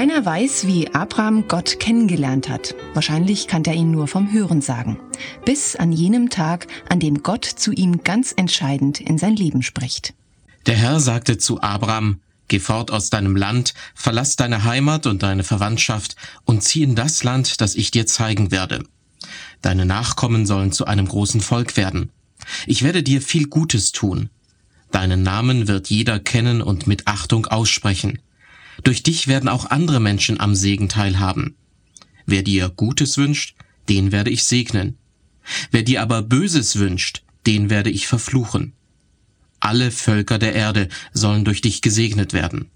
Keiner weiß, wie Abraham Gott kennengelernt hat. Wahrscheinlich kannte er ihn nur vom Hörensagen. Bis an jenem Tag, an dem Gott zu ihm ganz entscheidend in sein Leben spricht. Der Herr sagte zu Abraham: Geh fort aus deinem Land, verlass deine Heimat und deine Verwandtschaft und zieh in das Land, das ich dir zeigen werde. Deine Nachkommen sollen zu einem großen Volk werden. Ich werde dir viel Gutes tun. Deinen Namen wird jeder kennen und mit Achtung aussprechen. Durch dich werden auch andere Menschen am Segen teilhaben. Wer dir Gutes wünscht, den werde ich segnen. Wer dir aber Böses wünscht, den werde ich verfluchen. Alle Völker der Erde sollen durch dich gesegnet werden.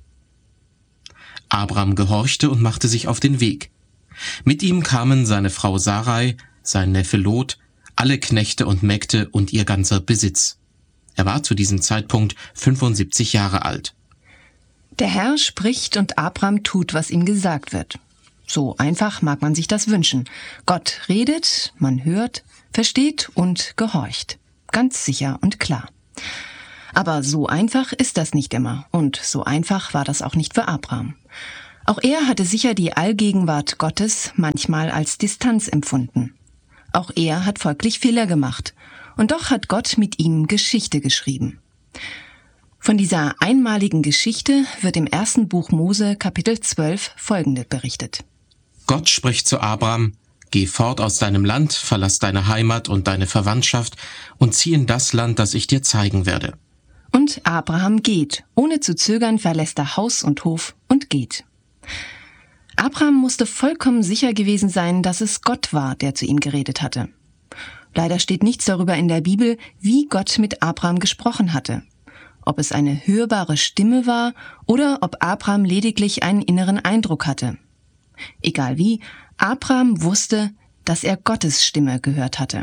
Abraham gehorchte und machte sich auf den Weg. Mit ihm kamen seine Frau Sarai, sein Neffe Lot, alle Knechte und Mägde und ihr ganzer Besitz. Er war zu diesem Zeitpunkt 75 Jahre alt. Der Herr spricht und Abraham tut, was ihm gesagt wird. So einfach mag man sich das wünschen. Gott redet, man hört, versteht und gehorcht. Ganz sicher und klar. Aber so einfach ist das nicht immer. Und so einfach war das auch nicht für Abraham. Auch er hatte sicher die Allgegenwart Gottes manchmal als Distanz empfunden. Auch er hat folglich Fehler gemacht. Und doch hat Gott mit ihm Geschichte geschrieben. Von dieser einmaligen Geschichte wird im 1. Buch Mose, Kapitel 12, folgende berichtet. Gott spricht zu Abraham: Geh fort aus deinem Land, verlass deine Heimat und deine Verwandtschaft und zieh in das Land, das ich dir zeigen werde. Und Abraham geht. Ohne zu zögern verlässt er Haus und Hof und geht. Abraham musste vollkommen sicher gewesen sein, dass es Gott war, der zu ihm geredet hatte. Leider steht nichts darüber in der Bibel, wie Gott mit Abraham gesprochen hatte. Ob es eine hörbare Stimme war oder ob Abraham lediglich einen inneren Eindruck hatte. Egal wie, Abraham wusste, dass er Gottes Stimme gehört hatte.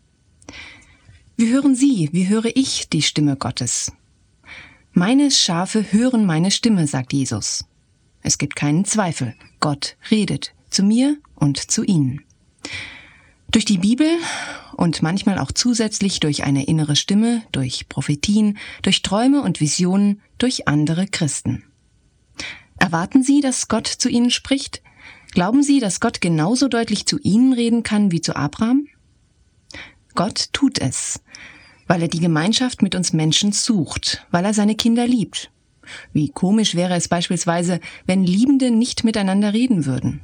Wie hören Sie, wie höre ich die Stimme Gottes? Meine Schafe hören meine Stimme, sagt Jesus. Es gibt keinen Zweifel, Gott redet zu mir und zu Ihnen. Durch die Bibel und manchmal auch zusätzlich durch eine innere Stimme, durch Prophetien, durch Träume und Visionen, durch andere Christen. Erwarten Sie, dass Gott zu Ihnen spricht? Glauben Sie, dass Gott genauso deutlich zu Ihnen reden kann wie zu Abraham? Gott tut es, weil er die Gemeinschaft mit uns Menschen sucht, weil er seine Kinder liebt. Wie komisch wäre es beispielsweise, wenn Liebende nicht miteinander reden würden.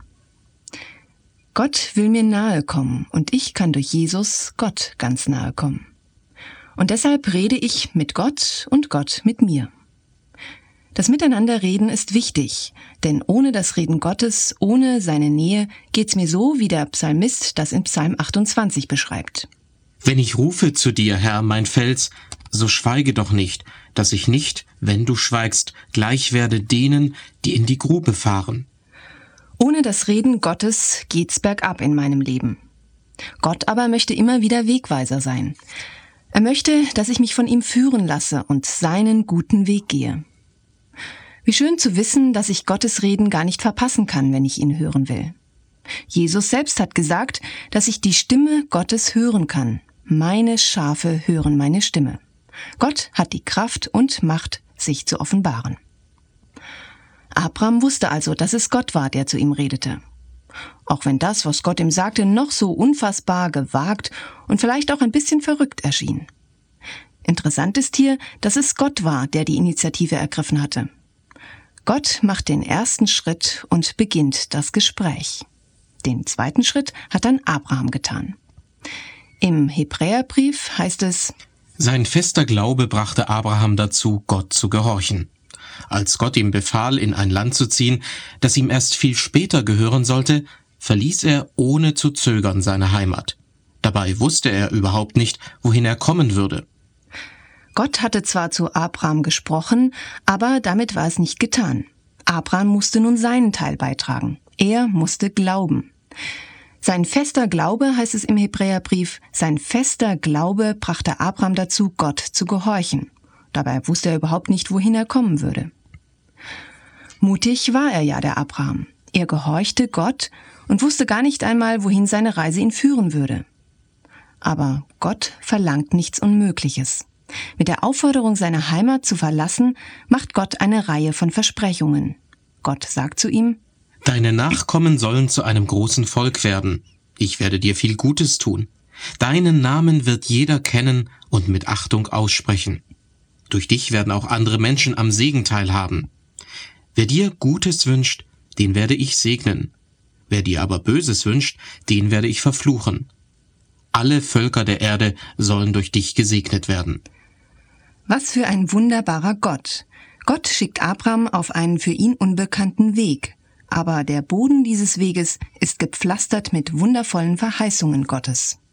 Gott will mir nahe kommen und ich kann durch Jesus Gott ganz nahe kommen. Und deshalb rede ich mit Gott und Gott mit mir. Das Miteinanderreden ist wichtig, denn ohne das Reden Gottes, ohne seine Nähe, geht's mir so, wie der Psalmist das in Psalm 28 beschreibt. Wenn ich rufe zu dir, Herr, mein Fels, so schweige doch nicht, dass ich nicht, wenn du schweigst, gleich werde denen, die in die Grube fahren. Ohne das Reden Gottes geht's bergab in meinem Leben. Gott aber möchte immer wieder Wegweiser sein. Er möchte, dass ich mich von ihm führen lasse und seinen guten Weg gehe. Wie schön zu wissen, dass ich Gottes Reden gar nicht verpassen kann, wenn ich ihn hören will. Jesus selbst hat gesagt, dass ich die Stimme Gottes hören kann. Meine Schafe hören meine Stimme. Gott hat die Kraft und Macht, sich zu offenbaren. Abraham wusste also, dass es Gott war, der zu ihm redete. Auch wenn das, was Gott ihm sagte, noch so unfassbar gewagt und vielleicht auch ein bisschen verrückt erschien. Interessant ist hier, dass es Gott war, der die Initiative ergriffen hatte. Gott macht den ersten Schritt und beginnt das Gespräch. Den zweiten Schritt hat dann Abraham getan. Im Hebräerbrief heißt es: Sein fester Glaube brachte Abraham dazu, Gott zu gehorchen. Als Gott ihm befahl, in ein Land zu ziehen, das ihm erst viel später gehören sollte, verließ er ohne zu zögern seine Heimat. Dabei wusste er überhaupt nicht, wohin er kommen würde. Gott hatte zwar zu Abraham gesprochen, aber damit war es nicht getan. Abraham musste nun seinen Teil beitragen. Er musste glauben. Sein fester Glaube, heißt es im Hebräerbrief, sein fester Glaube brachte Abraham dazu, Gott zu gehorchen. Dabei wusste er überhaupt nicht, wohin er kommen würde. Mutig war er ja, der Abraham. Er gehorchte Gott und wusste gar nicht einmal, wohin seine Reise ihn führen würde. Aber Gott verlangt nichts Unmögliches. Mit der Aufforderung, seine Heimat zu verlassen, macht Gott eine Reihe von Versprechungen. Gott sagt zu ihm: Deine Nachkommen sollen zu einem großen Volk werden. Ich werde dir viel Gutes tun. Deinen Namen wird jeder kennen und mit Achtung aussprechen. Durch dich werden auch andere Menschen am Segen teilhaben. Wer dir Gutes wünscht, den werde ich segnen. Wer dir aber Böses wünscht, den werde ich verfluchen. Alle Völker der Erde sollen durch dich gesegnet werden. Was für ein wunderbarer Gott! Gott schickt Abram auf einen für ihn unbekannten Weg. Aber der Boden dieses Weges ist gepflastert mit wundervollen Verheißungen Gottes.